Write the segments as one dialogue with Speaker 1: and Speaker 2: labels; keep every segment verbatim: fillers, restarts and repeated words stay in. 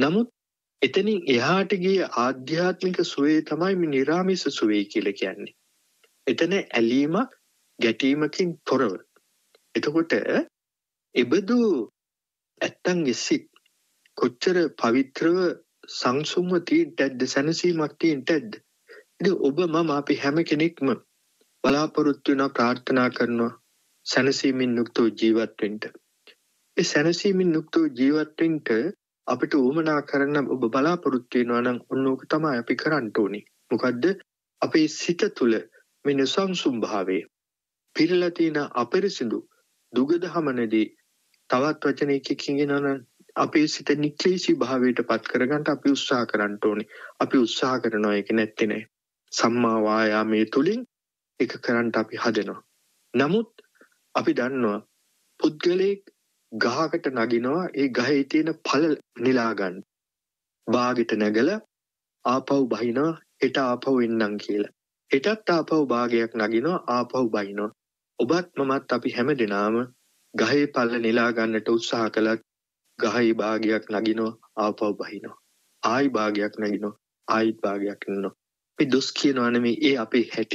Speaker 1: නමුත් එතනින් එහාට ගිය ආධ්‍යාත්මික සුවේ තමයි මේ නිරාමිස සුවේ කියලා කියන්නේ. එතන ඇලීමක් ගැටීමකින් තොරව. එතකොට එබඳු ඇත්තන්ගේ සිත් කොච්චර පවිත්‍රව සංසුන්ව තියෙන්නද, සැනසීමක් තියෙන්නද? ඉතින් ඔබ මම අපි හැම කෙනෙක්ම බලාපොරොත්තු වෙනවා, ප්‍රාර්ථනා කරනවා සැනසීමෙන් යුක්තව ජීවත් වෙන්න. ඒ සැනසීමෙන් යුක්තව ජීවත් වෙන්න අපිට උවමනා කරන ඔබ බලාපොරොත්තු වෙනවා නම් ඔන්නෝක තමයි අපි කරන්න ඕනේ. මොකද්ද? අපේ සිත තුළ මේ නිසංසුම් භාවය පිරලා තියෙන අපරිසිදු දුගදහමනදී තවත් වචනයකින් කියනවා අපේ සිත නික්ලේශී භාවයට පත් කරගන්න අපි උත්සාහ කරන්න ඕනේ. අපි උත්සාහ කරනවා ඒක නැත්තේ නෑ. සම්මා වායාමයේ තුලින් ඒක කරන්න අපි හදනවා. නමුත් අපි දන්නවා පුද්ගලයෙක් ගහකට නගිනවා, ඒ ගහේ තියෙන ඵල නෙලා ගන්න. බාගෙට නැගලා ආපහු බහිනවා, හෙට ආපහු එන්නම් කියලා. හෙටත් ආපහු බාගයක් නගිනවා, ආපහු බහිනවා. ඔබත් මමත් අපි හැමදෙනාම ගහේ ඵල නෙලා ගන්නට උත්සාහ කළත් ගහේ බාගයක් නගිනවා, ආපහු බහිනවා. ආයි බාගයක් නගිනවා, ආයිත් බාගයක් නගිනවා. අපි දොස් කියනවා නෙමෙයි, ඒ අපේ හැටි.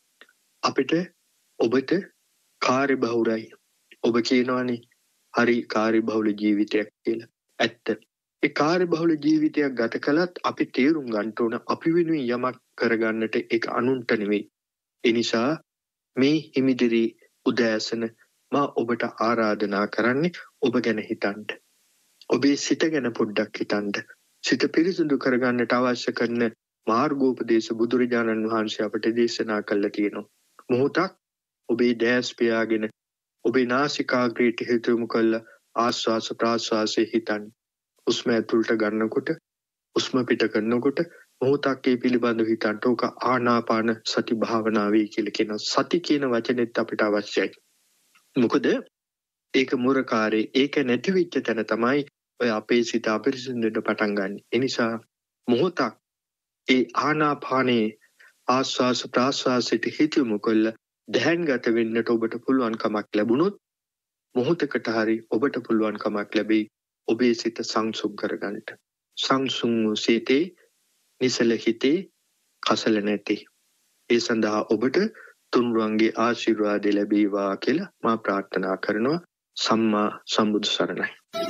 Speaker 1: අපිට ඔබට කාර්යබහුලයි. ඔබ කියනවානේ හරි කාර්යබහුල ජීවිතයක් කියලා. ඇත්ත. ඒ කාර්යබහුල ජීවිතයක් ගත කළත් අපි තේරුම් ගන්න ඕන අපි වෙනුවෙන් යමක් කරගන්නට ඒක අනුන්ට නෙවෙයි. ඒ නිසා මේ හිමිදිරි උදෑසන මා ඔබට ආරාධනා කරන්නේ ඔබ ගැන හිතන්න. ඔබේ සිත ගැන පොඩ්ඩක් හිතන්න. සිත පිරිසිදු කරගන්නට අවශ්‍ය කරන මාර්ගෝපදේශ බුදුරජාණන් වහන්සේ අපට දේශනා කළා තියෙනවා. මොහොතක් ඔබේ දැස් පියාගෙන ඔබේ නාසිකාග්‍රේට හිත යොමු කළා ආස්වාස ප්‍රාස්වාසයේ හිතන්න. උස්ම ඇතුළට ගන්නකොට උස්ම පිට කරනකොට මොහොතක් ඒ පිළිබඳව හිතන්න. ඕක ආනාපාන සති භාවනාවේ කියලා කියනවා. සති කියන වචනේත් අපිට අවශ්‍යයි. මොකද ඒක මුරකාරේ, ඒක නැති වෙච්ච තැන තමයි ඔය අපේ සිත අපිරිසිදුට පටන් ගන්න. ඒ නිසා මොහොතක් ඒ ආනාපානේ ආස්වාස ප්‍රාස්වාසයට හිත යොමු කළා දැහැන්ගත වෙන්නට ඔබට පුළුවන් කමක් ලැබුණොත් මොහොතකට හරි ඔබට පුළුවන් කමක් ලැබෙයි ඔබේ සිත සංසුන් කරගන්නට. සංසුන් වූ සිතේ නිසල හිතේ කසල නැති. ඒ සඳහා ඔබට තුන්රුවන්ගේ ආශිර්වාද ලැබේවා කියලා මා ප්‍රාර්ථනා කරනවා. සම්මා සම්බුදු සරණයි.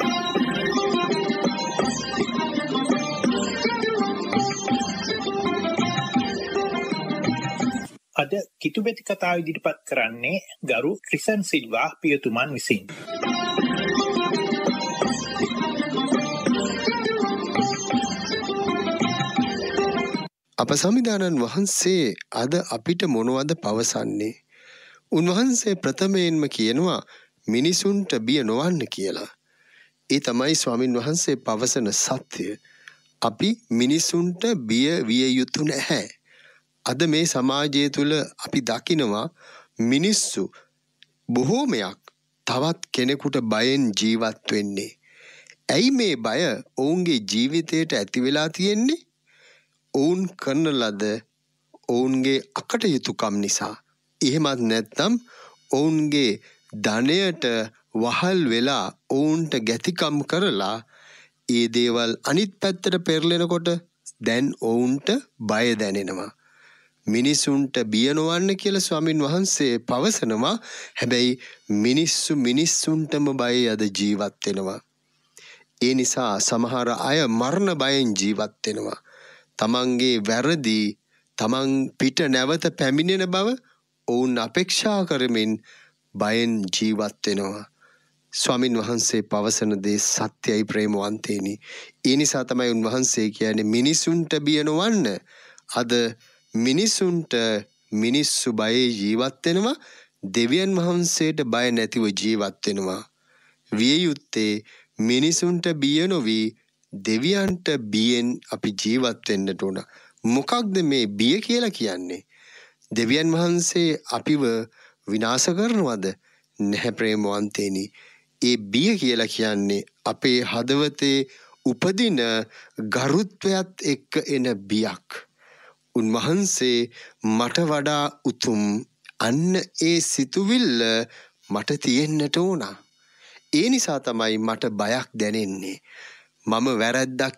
Speaker 2: අද කිතුබෙති කතාව ඉදිරිපත් කරන්නේ ගරු ක්‍රිසන් සිල්වා පියතුමන් විසින්.
Speaker 3: අප සම්විධානන් වහන්සේ අද අපිට මොනවද පවසන්නේ? උන්වහන්සේ ප්‍රථමයෙන්ම කියනවා මිනිසුන්ට බිය නොවන්න කියලා. ඒ තමයි ස්වාමින් වහන්සේ පවසන සත්‍යය. අපි මිනිසුන්ට බිය විය යුතු නැහැ. අද මේ සමාජය තුළ අපි දකිනවා මිනිස්සු බොහෝමයක් තවත් කෙනෙකුට බයෙන් ජීවත් වෙන්නේ. ඇයි මේ බය ඔවුන්ගේ ජීවිතයට ඇති වෙලා තියෙන්නේ? ඔවුන් කරන ලද ඔවුන්ගේ අකටයුතුකම් නිසා. එහෙමත් නැත්නම් ඔවුන්ගේ ධනයට වහල් වෙලා ඔවුන්ට ගැතිකම් කරලා ඒ දේවල් අනිත් පැත්තට පෙරලෙනකොට දැන් ඔවුන්ට බය දැනෙනවා. මිනිසුන්ට බිය නොවන්න කියලා ස්වාමින් වහන්සේ පවසනවා. හැබැයි මිනිස්සු මිනිස්සුන්ටම බයයි අද ජීවත් වෙනවා. ඒ නිසා සමහර අය මරණ බයෙන් ජීවත් වෙනවා. තමන්ගේ වැරදි තමන් පිට නැවත පැමිණෙන බව ඔවුන් අපේක්ෂා කරමින් බයෙන් ජීවත් වෙනවා. ස්වාමින් වහන්සේ පවසන දේ සත්‍යයි ප්‍රේමවන්තේනි. ඒ නිසා තමයි උන්වහන්සේ කියන්නේ මිනිසුන්ට බිය නොවන්න. අද මිනිසුන්ට මිනිස්සු බයේ ජීවත් වෙනවා. දෙවියන් වහන්සේට බය නැතිව ජීවත් වෙනවා. විය යුත්තේ මිනිසුන්ට බිය නොවි දෙවියන්ට බියෙන් අපි ජීවත් වෙන්නට ඕන. මොකක්ද මේ බිය කියලා කියන්නේ? දෙවියන් වහන්සේ අපිව විනාශ කරනවද? නැහැ ප්‍රේමවන්තේනි. ඒ බිය කියලා කියන්නේ අපේ හදවතේ උපදින ගරුත්වයත් එක්ක එන බියක්. උන්වහන්සේ මට වඩා උතුම් අන්න ඒ සිතුවිල්ල මට තියෙන්නට ඕන. ඒ නිසා තමයි මට බයක් දැනෙන්නේ. මම වැරද්දක්